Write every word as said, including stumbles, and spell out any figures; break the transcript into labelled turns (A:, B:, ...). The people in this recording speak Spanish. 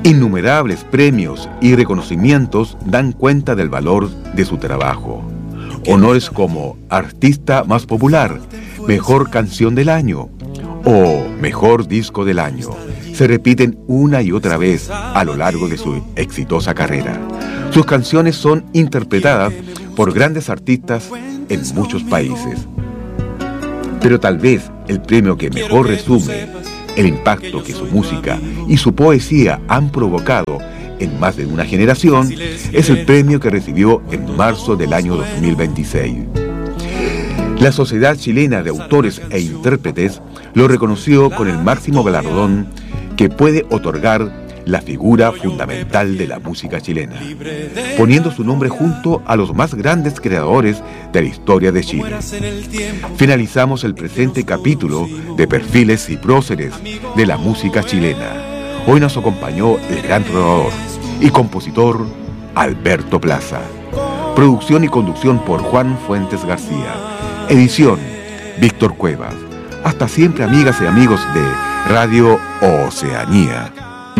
A: Innumerables premios y reconocimientos dan cuenta del valor de su trabajo. Honores como Artista Más Popular, Mejor Canción del Año o Mejor Disco del Año se repiten una y otra vez a lo largo de su exitosa carrera. Sus canciones son interpretadas por grandes artistas en muchos países. Pero tal vez el premio que mejor resume el impacto que su música y su poesía han provocado en más de una generación es el premio que recibió en marzo del año dos mil veintiséis. La Sociedad Chilena de Autores e Intérpretes lo reconoció con el máximo galardón que puede otorgar la figura fundamental de la música chilena, poniendo su nombre junto a los más grandes creadores de la historia de Chile. Finalizamos el presente capítulo de Perfiles y Próceres de la música chilena. Hoy nos acompañó el gran trovador y compositor Alberto Plaza. Producción y conducción por Juan Fuentes García. Edición Víctor Cuevas. Hasta siempre, amigas y amigos de Radio Oceanía.